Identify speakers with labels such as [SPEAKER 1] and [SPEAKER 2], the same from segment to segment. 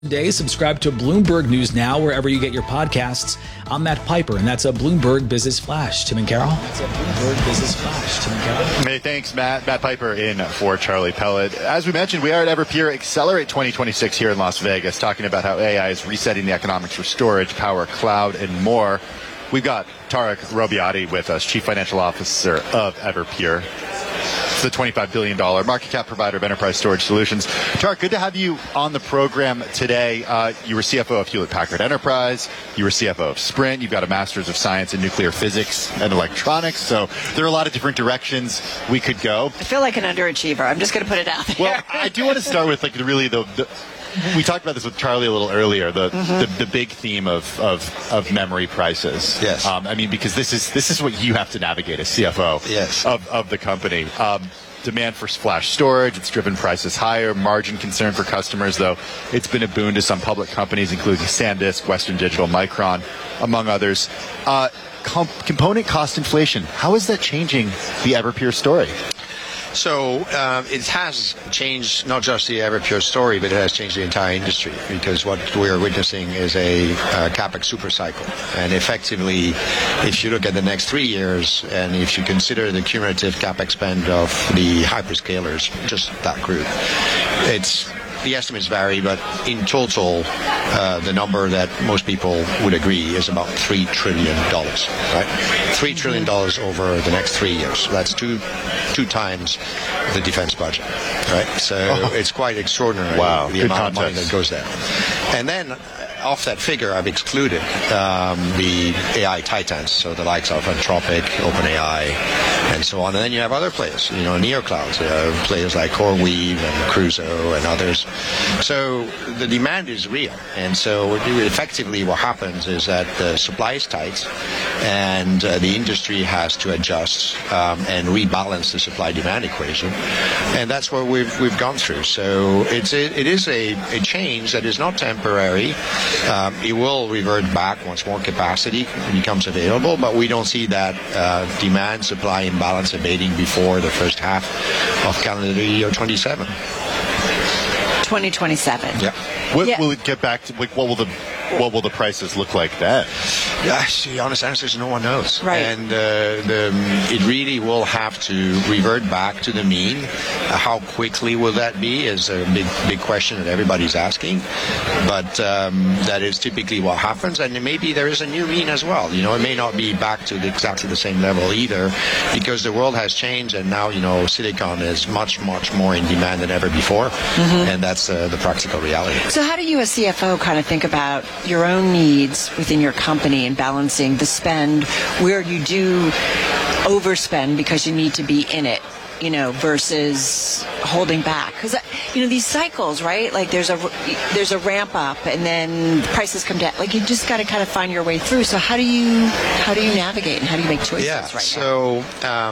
[SPEAKER 1] Today, subscribe to Bloomberg News Now wherever you get your podcasts. I'm Matt Piper, and that's a Bloomberg Business Flash. Tim and Carol? That's a Bloomberg Business Flash. Tim and Carol?
[SPEAKER 2] Hey, thanks, Matt. Matt Piper in for Charlie Pellet. As we mentioned, we are at Everpure Accelerate 2026 here in Las Vegas, talking about how AI is resetting the economics for storage, power, cloud, and more. We've got Tarek Robbiati with us, Chief Financial Officer of Everpure. It's the $25 billion market cap provider of enterprise storage solutions. Tarek, good to have you on the program today. You were CFO of Hewlett-Packard Enterprise. You were CFO of Sprint. You've got a Master's of Science in Nuclear Physics and Electronics. So there are a lot of different directions we could go.
[SPEAKER 3] I feel like an underachiever. I'm just going to put it out there.
[SPEAKER 2] Well, I do want to start with we talked about this with Charlie a little earlier. The big theme of memory prices.
[SPEAKER 4] Yes.
[SPEAKER 2] I mean, because this is what you have to navigate as CFO.
[SPEAKER 4] Yes.
[SPEAKER 2] Of the company. Demand for flash storage, it's driven prices higher. Margin concern for customers, though. It's been a boon to some public companies, including SanDisk, Western Digital, Micron, among others. Component cost inflation. How is that changing the Everpure story?
[SPEAKER 4] So it has changed not just the Everpure story, but it has changed the entire industry, because what we are witnessing is a CapEx super cycle. And effectively, if you look at the next 3 years, and if you consider the cumulative CapEx spend of the hyperscalers, just that group, the estimates vary, but in total, the number that most people would agree is about $3 trillion, right? $3 trillion over the next 3 years. That's two times the defense budget, right? So it's quite extraordinary, the amount of money that goes there. And then, off that figure, I've excluded the AI titans, so the likes of Anthropic, OpenAI, and so on. And then you have other players, neoclouds, players like CoreWeave and Crusoe and others. So the demand is real. And so effectively what happens is that the supply is tight, and the industry has to adjust and rebalance the supply-demand equation. And that's what we've gone through. So it is a change that is not temporary. It will revert back once more capacity becomes available, but we don't see that demand-supply imbalance abating before the first half of calendar year 2027.
[SPEAKER 3] 2027.
[SPEAKER 4] Yeah.
[SPEAKER 2] Will it get back to, what will the prices look like then?
[SPEAKER 4] Yeah, the honest answer is no one knows.
[SPEAKER 3] Right.
[SPEAKER 4] And it really will have to revert back to the mean. How quickly will that be is a big question that everybody's asking. But that is typically what happens. And maybe there is a new mean as well. It may not be back to exactly the same level either, because the world has changed, and now, silicon is much, much more in demand than ever before. Mm-hmm. And that's the practical reality.
[SPEAKER 3] So how do you as CFO kind of think about your own needs within your company and balancing the spend where you do overspend because you need to be in it, versus holding back? Because, these cycles, right? Like there's a ramp up and then prices come down. Like you just got to kind of find your way through. So how do you navigate and how do you make choices right now?
[SPEAKER 4] So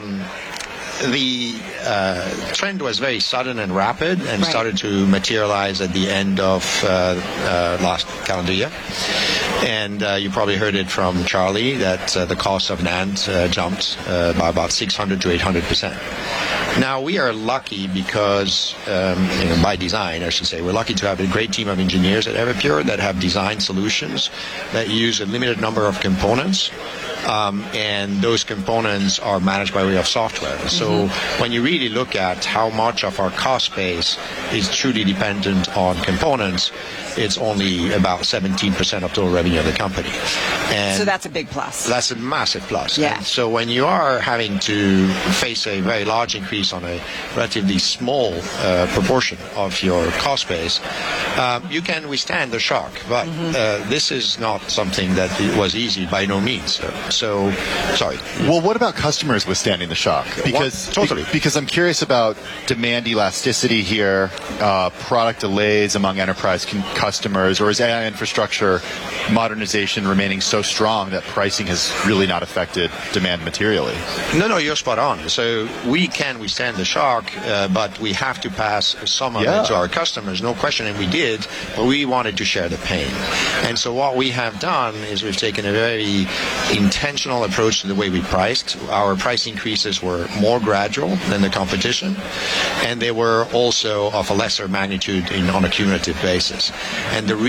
[SPEAKER 4] the trend was very sudden and rapid and started to materialize at the end of last calendar year. And you probably heard it from Charlie that the cost of NAND jumped by about 600 to 800%. Now, we are lucky because, by design, I should say, we're lucky to have a great team of engineers at Everpure that have designed solutions that use a limited number of components. And those components are managed by way of software. So when you really look at how much of our cost base is truly dependent on components, it's only about 17% of total revenue of the company. And
[SPEAKER 3] so that's a big plus.
[SPEAKER 4] That's a massive plus.
[SPEAKER 3] Yeah.
[SPEAKER 4] And so when you are having to face a very large increase on a relatively small proportion of your cost base, you can withstand the shock. But this is not something that was easy by no means. So, sorry.
[SPEAKER 2] Well, what about customers withstanding the shock?
[SPEAKER 4] Totally.
[SPEAKER 2] Because I'm curious about demand elasticity here, product delays among enterprise customers, or is AI infrastructure modernization remaining so strong that pricing has really not affected demand materially?
[SPEAKER 4] No, you're spot on. So we can withstand the shock, but we have to pass some of it to our customers, no question, and we did, but we wanted to share the pain. And so what we have done is we've taken a very intense intentional approach to the way we priced. Our price increases were more gradual than the competition, and they were also of a lesser magnitude on a cumulative basis. And the